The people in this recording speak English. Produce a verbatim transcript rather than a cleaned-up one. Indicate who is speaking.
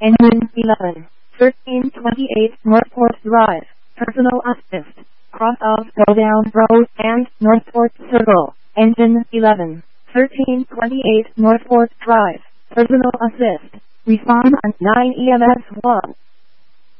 Speaker 1: Engine eleven, thirteen twenty-eight Northport Drive, Personal Assist, cross of Go Down Road and Northport Circle. Engine eleven, thirteen twenty-eight Northport Drive, Personal Assist. Respond on nine E M S one.